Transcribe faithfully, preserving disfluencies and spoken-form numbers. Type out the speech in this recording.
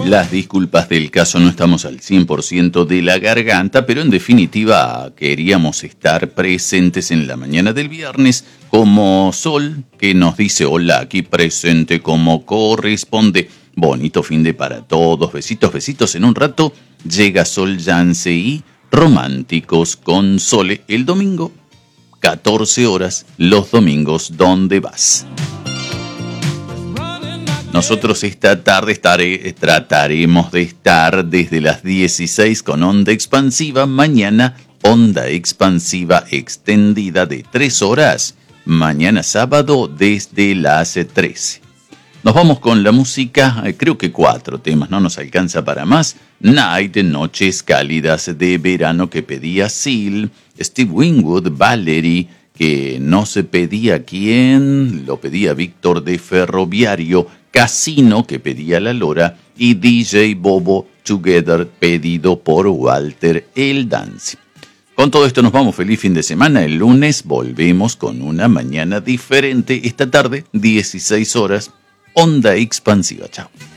Las disculpas del caso, no estamos al cien por ciento de la garganta, pero en definitiva queríamos estar presentes en la mañana del viernes como Sol, que nos dice hola, aquí presente como corresponde. Bonito fin de para todos, besitos, besitos. En un rato llega Sol Yance y Románticos con Sole el domingo, catorce horas, los domingos, ¿dónde vas? Nosotros esta tarde estaré, trataremos de estar desde las dieciséis con onda expansiva. Mañana, onda expansiva extendida de tres horas. Mañana sábado desde las trece. Nos vamos con la música, creo que cuatro temas, no nos alcanza para más. Night, Noches Cálidas de Verano, que pedía Seal. Steve Winwood, Valerie, que no se pedía quién, lo pedía Víctor de Ferroviario. Casino, que pedía La Lora, y D J Bobo, Together, pedido por Walter el Dance. Con todo esto nos vamos, feliz fin de semana. El lunes volvemos con una mañana diferente. Esta tarde, dieciséis horas, onda expansiva. Chao.